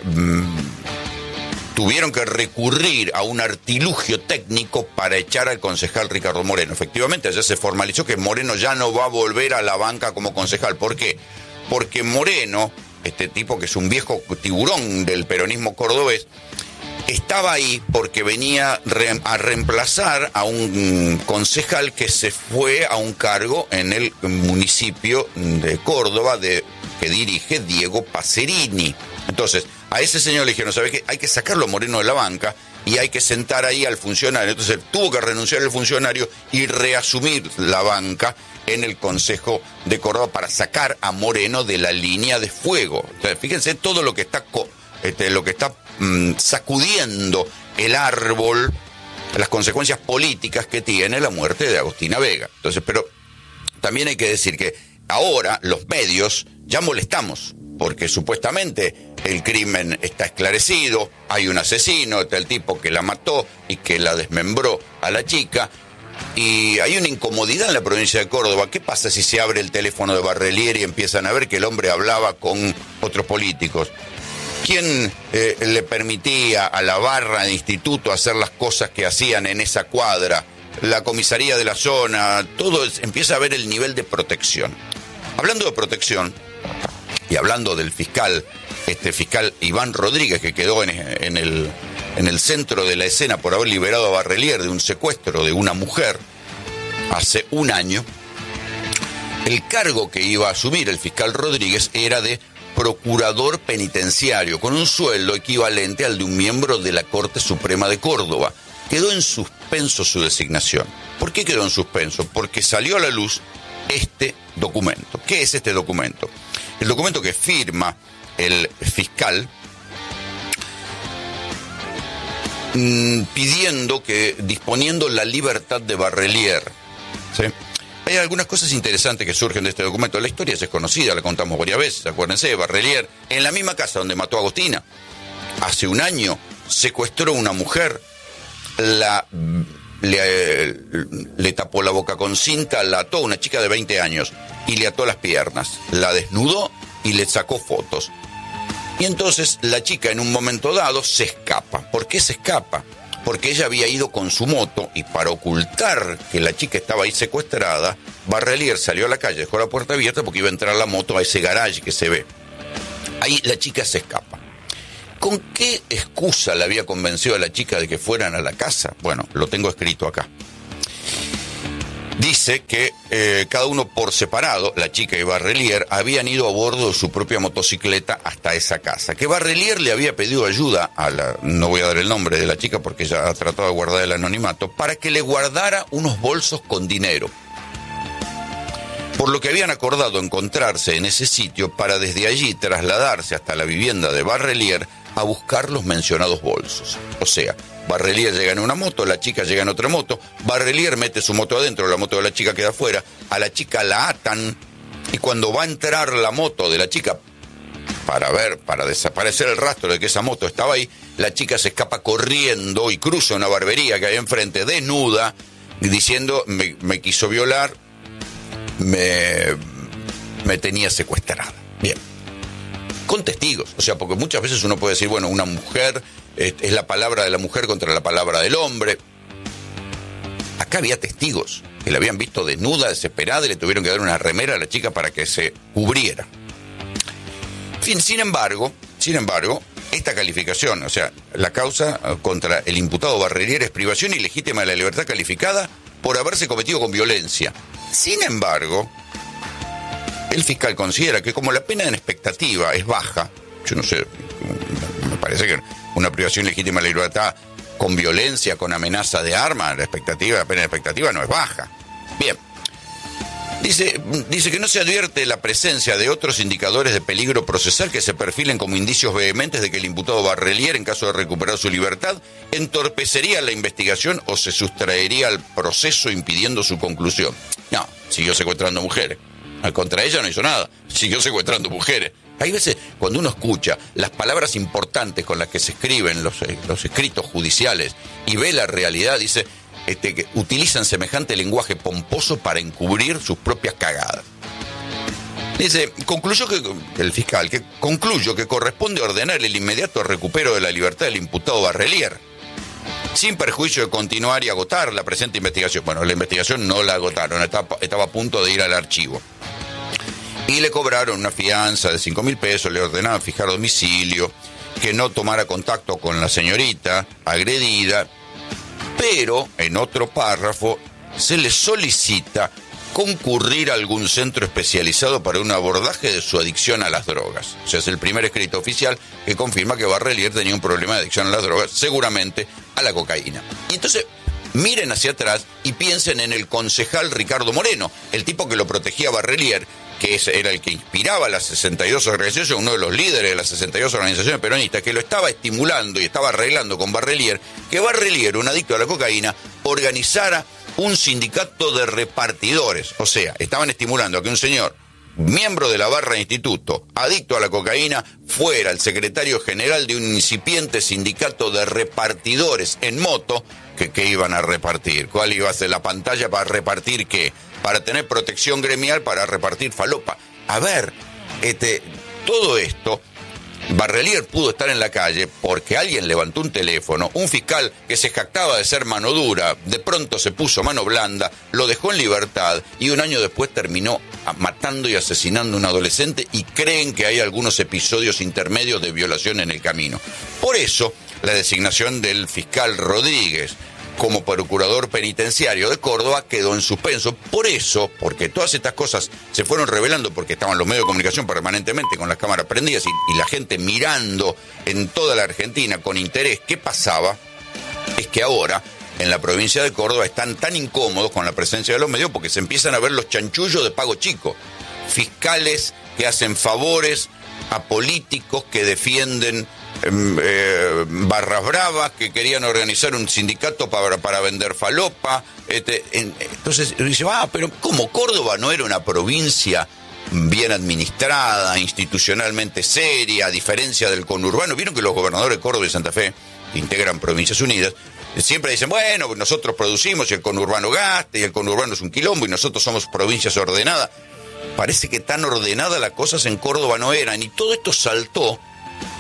tuvieron que recurrir a un artilugio técnico para echar al concejal Ricardo Moreno. Efectivamente, ya se formalizó que Moreno ya no va a volver a la banca como concejal. ¿Por qué? Porque Moreno, este tipo que es un viejo tiburón del peronismo cordobés, estaba ahí porque venía re- a reemplazar a un concejal que se fue a un cargo en el municipio de Córdoba de, que dirige Diego Pacerini. Entonces, a ese señor le dijeron, ¿sabes qué? Hay que sacarlo a Moreno de la banca y hay que sentar ahí al funcionario. Entonces, tuvo que renunciar el funcionario y reasumir la banca en el Consejo de Córdoba para sacar a Moreno de la línea de fuego. Entonces, fíjense todo lo que está... Co- Este, lo que está mmm, sacudiendo el árbol, las consecuencias políticas que tiene la muerte de Agostina Vega. Entonces, pero también hay que decir que ahora los medios ya molestamos, porque supuestamente el crimen está esclarecido, hay un asesino, está el tipo que la mató y que la desmembró a la chica, y hay una incomodidad en la provincia de Córdoba. ¿Qué pasa si se abre el teléfono de Barrelier y empiezan a ver que el hombre hablaba con otros políticos? ¿Quién eh, le permitía a la barra de instituto hacer las cosas que hacían en esa cuadra? La comisaría de la zona, todo es, empieza a ver el nivel de protección. Hablando de protección, y hablando del fiscal, este fiscal Iván Rodríguez, que quedó en, en, el, en el centro de la escena por haber liberado a Barrelier de un secuestro de una mujer hace un año, el cargo que iba a asumir el fiscal Rodríguez era de procurador penitenciario, con un sueldo equivalente al de un miembro de la Corte Suprema de Córdoba. Quedó en suspenso su designación. ¿Por qué quedó en suspenso? Porque salió a la luz este documento. ¿Qué es este documento? El documento que firma el fiscal mmm, pidiendo que, disponiendo la libertad de Barrelier, ¿sí? Hay algunas cosas interesantes que surgen de este documento. La historia es conocida, la contamos varias veces, acuérdense, Barrelier, en la misma casa donde mató a Agostina, hace un año secuestró a una mujer, la, le, le tapó la boca con cinta, la ató, una chica de veinte años, y le ató las piernas, la desnudó y le sacó fotos. Y entonces la chica en un momento dado se escapa. ¿Por qué se escapa? Porque ella había ido con su moto y para ocultar que la chica estaba ahí secuestrada, Barrelier salió a la calle, dejó la puerta abierta porque iba a entrar la moto a ese garage que se ve. Ahí la chica se escapa. ¿Con qué excusa le había convencido a la chica de que fueran a la casa? Bueno, lo tengo escrito acá. Dice que eh, cada uno por separado, la chica y Barrelier, habían ido a bordo de su propia motocicleta hasta esa casa. Que Barrelier le había pedido ayuda a la, no voy a dar el nombre de la chica porque ella ha tratado de guardar el anonimato, para que le guardara unos bolsos con dinero. Por lo que habían acordado encontrarse en ese sitio para desde allí trasladarse hasta la vivienda de Barrelier a buscar los mencionados bolsos. O sea, Barrelier llega en una moto, la chica llega en otra moto, Barrelier mete su moto adentro, la moto de la chica queda afuera, a la chica la atan y cuando va a entrar la moto de la chica para ver, para desaparecer el rastro de que esa moto estaba ahí, la chica se escapa corriendo y cruza una barbería que hay enfrente desnuda, diciendo me, me quiso violar, me, me tenía secuestrada. Bien. Con testigos, o sea, porque muchas veces uno puede decir, bueno, una mujer, eh, es la palabra de la mujer contra la palabra del hombre. Acá había testigos que la habían visto desnuda, desesperada, y le tuvieron que dar una remera a la chica para que se cubriera. En fin, sin embargo, sin embargo, esta calificación, o sea, la causa contra el imputado Barrelier es privación ilegítima de la libertad calificada por haberse cometido con violencia. Sin embargo, el fiscal considera que como la pena en expectativa es baja, yo no sé, me parece que una privación legítima de la libertad con violencia, con amenaza de arma, la expectativa, la pena en expectativa no es baja. Bien, dice, dice que no se advierte la presencia de otros indicadores de peligro procesal que se perfilen como indicios vehementes de que el imputado Barrelier, en caso de recuperar su libertad, entorpecería la investigación o se sustraería al proceso impidiendo su conclusión. No, siguió secuestrando mujeres. Contra ella no hizo nada, siguió secuestrando mujeres. Hay veces, cuando uno escucha las palabras importantes con las que se escriben los, los escritos judiciales y ve la realidad, dice este, que utilizan semejante lenguaje pomposo para encubrir sus propias cagadas. Dice, concluyó que, el fiscal, que concluyó que corresponde ordenar el inmediato recupero de la libertad del imputado Barrelier, sin perjuicio de continuar y agotar la presente investigación. Bueno, la investigación no la agotaron, estaba, estaba a punto de ir al archivo. Y le cobraron una fianza de cinco mil pesos, le ordenaban fijar domicilio, que no tomara contacto con la señorita agredida, pero en otro párrafo se le solicita concurrir a algún centro especializado para un abordaje de su adicción a las drogas. O sea, es el primer escrito oficial que confirma que Barrelier tenía un problema de adicción a las drogas, seguramente a la cocaína. Y entonces, miren hacia atrás y piensen en el concejal Ricardo Moreno, el tipo que lo protegía a Barrelier, que era el que inspiraba a las sesenta y dos organizaciones, uno de los líderes de las sesenta y dos organizaciones peronistas, que lo estaba estimulando y estaba arreglando con Barrelier, que Barrelier, un adicto a la cocaína, organizara un sindicato de repartidores. O sea, estaban estimulando a que un señor, miembro de la barra de instituto, adicto a la cocaína, fuera el secretario general de un incipiente sindicato de repartidores en moto, que, que iban a repartir. ¿Cuál iba a ser la pantalla para repartir qué? Para tener protección gremial, para repartir falopa. A ver, este, todo esto, Barrelier pudo estar en la calle porque alguien levantó un teléfono, un fiscal que se jactaba de ser mano dura, de pronto se puso mano blanda, lo dejó en libertad y un año después terminó matando y asesinando a un adolescente y creen que hay algunos episodios intermedios de violación en el camino. Por eso, la designación del fiscal Rodríguez como procurador penitenciario de Córdoba quedó en suspenso. Por eso, porque todas estas cosas se fueron revelando, porque estaban los medios de comunicación permanentemente con las cámaras prendidas y, y la gente mirando en toda la Argentina con interés qué pasaba, es que ahora en la provincia de Córdoba están tan incómodos con la presencia de los medios porque se empiezan a ver los chanchullos de pago chico. Fiscales que hacen favores a políticos que defienden Eh, barras bravas, que querían organizar un sindicato para, para vender falopa. Este, en, entonces dice, ah, pero ¿cómo? Córdoba no era una provincia bien administrada, institucionalmente seria, a diferencia del conurbano. Vieron que los gobernadores de Córdoba y Santa Fe, que integran Provincias Unidas, siempre dicen, bueno, nosotros producimos y el conurbano gasta, y el conurbano es un quilombo, y nosotros somos provincias ordenadas. Parece que tan ordenadas las cosas en Córdoba no eran, y todo esto saltó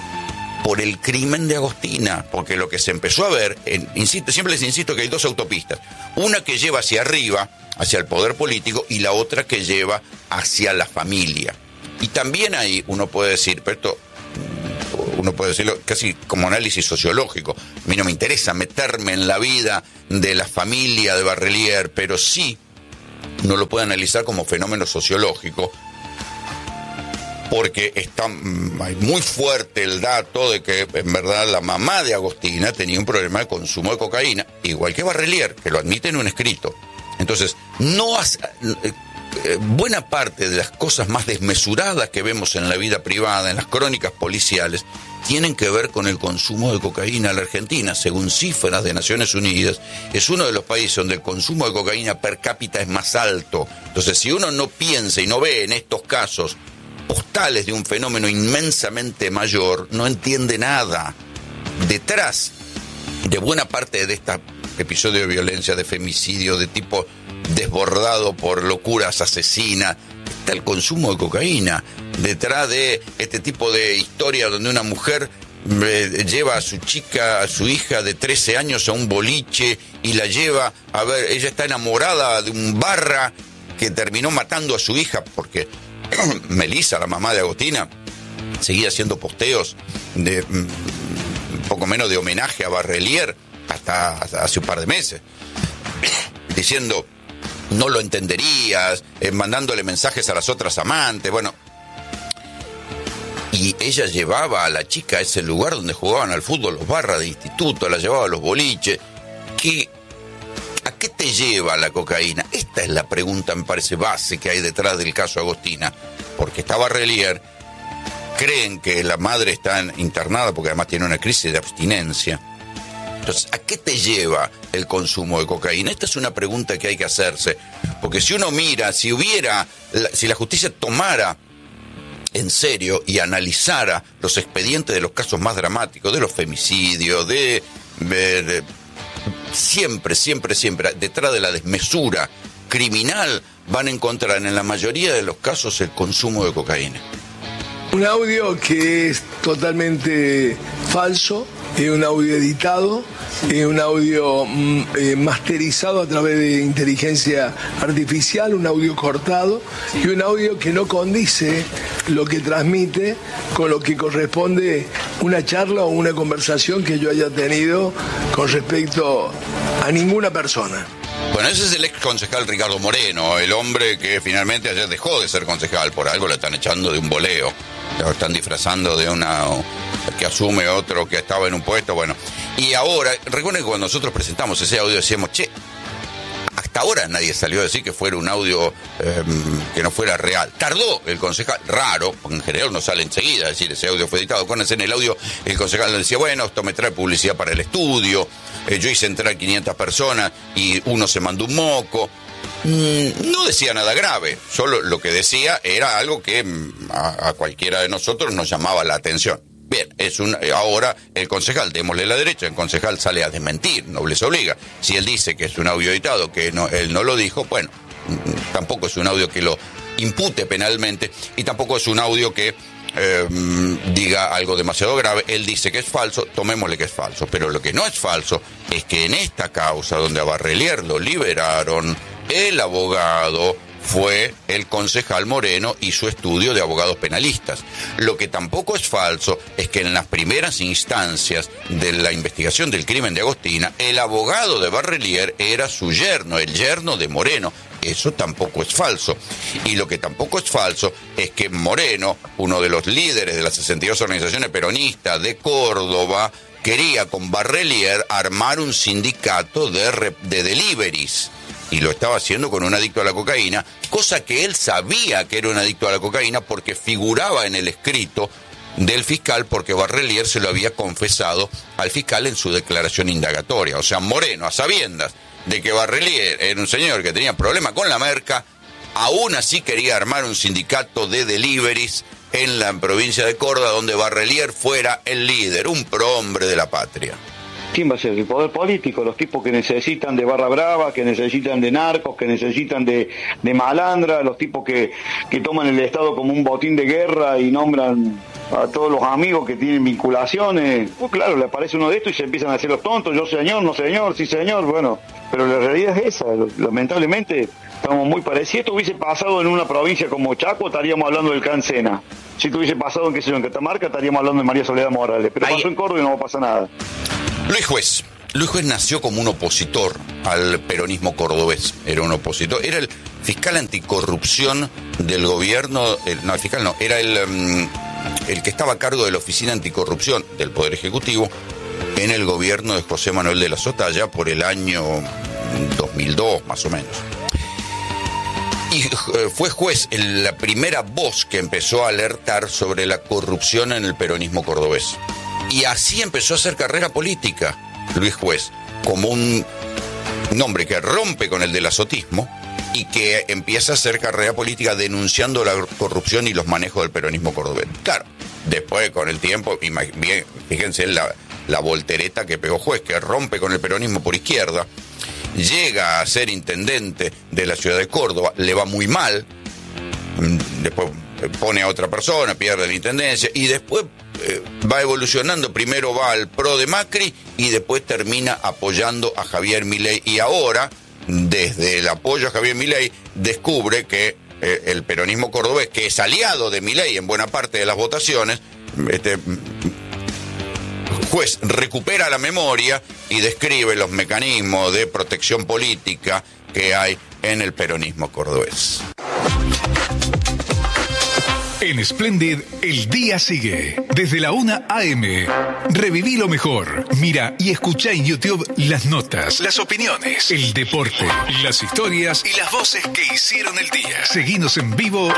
por el crimen de Agostina, porque lo que se empezó a ver, en, insisto, siempre les insisto que hay dos autopistas, una que lleva hacia arriba, hacia el poder político, y la otra que lleva hacia la familia. Y también ahí uno puede decir, pero esto uno puede decirlo casi como análisis sociológico, a mí no me interesa meterme en la vida de la familia de Barrelier, pero sí uno lo puede analizar como fenómeno sociológico, porque está muy fuerte el dato de que en verdad la mamá de Agostina tenía un problema de consumo de cocaína, igual que Barrelier, que lo admite en un escrito. Entonces, no hace, eh, buena parte de las cosas más desmesuradas que vemos en la vida privada, en las crónicas policiales, tienen que ver con el consumo de cocaína. La Argentina, según cifras de Naciones Unidas, es uno de los países donde el consumo de cocaína per cápita es más alto. Entonces, si uno no piensa y no ve en estos casos postales de un fenómeno inmensamente mayor, no entiende nada. Detrás de buena parte de este episodio de violencia, de femicidio, de tipo desbordado por locuras asesinas, está el consumo de cocaína. Detrás de este tipo de historia donde una mujer eh, lleva a su chica, a su hija de trece años a un boliche y la lleva a ver, ella está enamorada de un barra que terminó matando a su hija porque Melissa, la mamá de Agostina, seguía haciendo posteos de un poco menos de homenaje a Barrelier hasta, hasta hace un par de meses, diciendo no lo entenderías, eh, mandándole mensajes a las otras amantes, bueno, y ella llevaba a la chica a ese lugar donde jugaban al fútbol los barras de instituto, la llevaba a los boliches. ¿Qué, ¿A qué te lleva la cocaína? Esta es la pregunta, me parece, base que hay detrás del caso Agostina. Porque está Barrelier, creen que la madre está internada porque además tiene una crisis de abstinencia. Entonces, ¿a qué te lleva el consumo de cocaína? Esta es una pregunta que hay que hacerse. Porque si uno mira, si hubiera, si la justicia tomara en serio y analizara los expedientes de los casos más dramáticos, de los femicidios, de... de, de siempre, siempre, siempre, detrás de la desmesura criminal, van a encontrar en la mayoría de los casos el consumo de cocaína. Un audio que es totalmente falso, es un audio editado, es un audio mm, eh, masterizado a través de inteligencia artificial, un audio cortado y un audio que no condice lo que transmite con lo que corresponde una charla o una conversación que yo haya tenido con respecto a ninguna persona. Bueno, ese es el ex concejal Ricardo Moreno, el hombre que finalmente ayer dejó de ser concejal, por algo lo están echando de un boleo, lo están disfrazando de una que asume otro que estaba en un puesto, bueno. Y ahora, recuerden que cuando nosotros presentamos ese audio decíamos, che, hasta ahora nadie salió a decir que fuera un audio eh, que no fuera real. Tardó el concejal, raro, porque en general no sale enseguida, es decir, ese audio fue editado. Acuérdense, en el audio el concejal decía, bueno, esto me trae publicidad para el estudio, eh, yo hice entrar quinientas personas y uno se mandó un moco. Mm, no decía nada grave, solo lo que decía era algo que mm, a, a cualquiera de nosotros nos llamaba la atención. Bien, es un, ahora el concejal, démosle la derecha, el concejal sale a desmentir, no les obliga. Si él dice que es un audio editado, que no, él no lo dijo, bueno, tampoco es un audio que lo impute penalmente y tampoco es un audio que eh, diga algo demasiado grave. Él dice que es falso, tomémosle que es falso. Pero lo que no es falso es que en esta causa donde a Barrelier lo liberaron, el abogado fue el concejal Moreno y su estudio de abogados penalistas. Lo que tampoco es falso es que en las primeras instancias de la investigación del crimen de Agostina, el abogado de Barrelier era su yerno, el yerno de Moreno. Eso tampoco es falso. Y lo que tampoco es falso es que Moreno, uno de los líderes de las sesenta y dos organizaciones peronistas de Córdoba, quería con Barrelier armar un sindicato de, de deliveries. Y lo estaba haciendo con un adicto a la cocaína, cosa que él sabía que era un adicto a la cocaína porque figuraba en el escrito del fiscal, porque Barrelier se lo había confesado al fiscal en su declaración indagatoria. O sea, Moreno, a sabiendas de que Barrelier era un señor que tenía problemas con la merca, aún así quería armar un sindicato de deliveries en la provincia de Córdoba, donde Barrelier fuera el líder, un prohombre de la patria. ¿quién va a ser? El poder político, los tipos que necesitan de barra brava, que necesitan de narcos, que necesitan de, de malandra, los tipos que, que toman el Estado como un botín de guerra y nombran a todos los amigos que tienen vinculaciones. Pues claro, le aparece uno de estos y se empiezan a hacer los tontos, yo señor, no señor, sí señor, bueno, pero la realidad es esa, lamentablemente estamos muy parecidos. Si esto hubiese pasado en una provincia como Chaco, estaríamos hablando del Cancena. Si esto hubiese pasado en, qué sé yo, en Catamarca, estaríamos hablando de María Soledad Morales, pero Ahí. pasó en Córdoba y no pasa nada. Luis Juez. Luis Juez nació como un opositor al peronismo cordobés, era un opositor, era el fiscal anticorrupción del gobierno, el, no, el fiscal no, era el, um, el que estaba a cargo de la Oficina Anticorrupción del Poder Ejecutivo en el gobierno de José Manuel de la Sota, allá por el año dos mil dos, más o menos. Y fue juez, la primera voz que empezó a alertar sobre la corrupción en el peronismo cordobés. Y así empezó a hacer carrera política Luis Juez, como un hombre que rompe con el delasotismo y que empieza a hacer carrera política denunciando la corrupción y los manejos del peronismo cordobés. Claro, después con el tiempo, bien, fíjense la, la voltereta que pegó Juez, que rompe con el peronismo por izquierda, llega a ser intendente de la ciudad de Córdoba, le va muy mal, después pone a otra persona, pierde la intendencia y después eh, va evolucionando, primero va al pro de Macri y después termina apoyando a Javier Milei y ahora, desde el apoyo a Javier Milei, descubre que eh, el peronismo cordobés, que es aliado de Milei en buena parte de las votaciones, este Juez recupera la memoria y describe los mecanismos de protección política que hay en el peronismo cordobés. En Splendid, el día sigue. Desde la una a eme. Reviví lo mejor. Mira y escucha en YouTube las notas, las opiniones, el deporte, las historias y las voces que hicieron el día. Seguinos en vivo